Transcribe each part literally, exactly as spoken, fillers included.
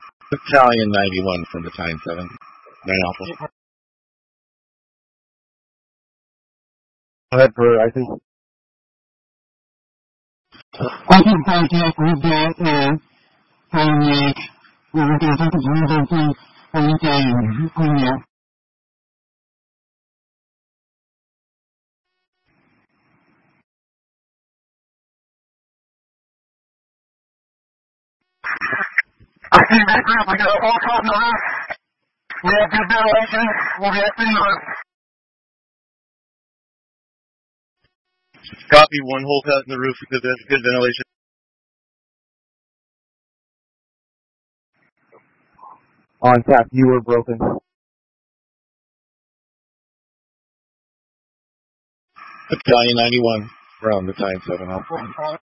Battalion ninety-one from Battalion seven. nine Alpha. Go ahead for, I think. I can contact with that, uh, on the, we're going to talk about the, on the, on the, I see that group, we got a whole top on the roof. We have good ventilation, we'll get things. Copy, one hole cut in the roof, good, good ventilation. On tap, you were broken. Battalion ninety-one from Battalion seven Alpha.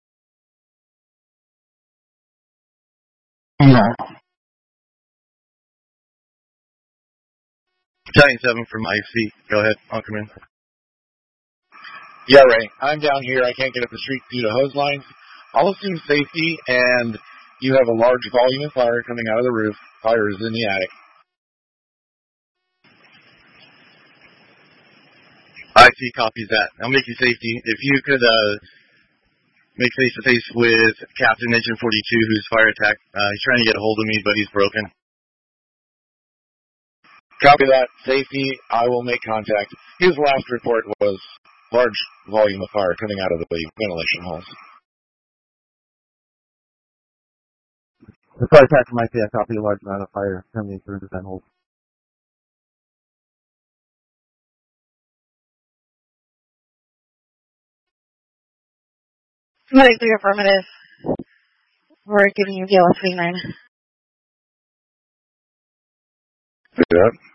Yeah. Battalion seven from I C. Go ahead, I'll come in. Yeah, Ray. I'm down here. I can't get up the street due to hose lines. I'll assume safety, and you have a large volume of fire coming out of the roof. Fire is in the attic. I C copies that. I'll make you safety. If you could uh, make face-to-face with Captain Engine forty-two, who's fire attack. Uh, he's trying to get a hold of me, but he's broken. Copy that. Safety, I will make contact. His last report was large volume of fire coming out of the ventilation holes. The fire attack from I C, I copy a large amount of fire coming through the vent holes. Medically affirmative. We're giving you B L S V nine. Yeah.